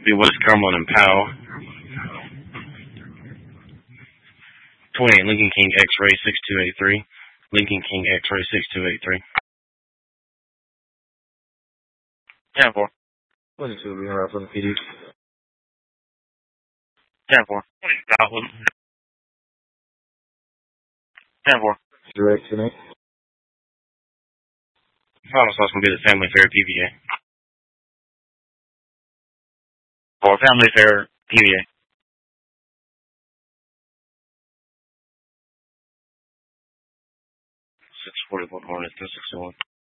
Be West Cumberland and Powell. 28 Lincoln King X-Ray 6283. Lincoln King X-Ray 6283. 10-4. 22 being right from the PD. 10-4. 10-4. Direct tonight. Final sauce will be the Family Fair PVA. For Family Fair PVA. 641 Hornets 1061.